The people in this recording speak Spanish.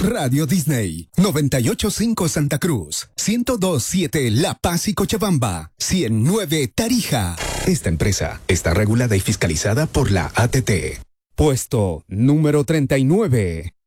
Radio Disney, 98.5 Santa Cruz, 102.7 La Paz y Cochabamba, 100.9 Tarija. Esta empresa está regulada y fiscalizada por la ATT. Puesto número 39.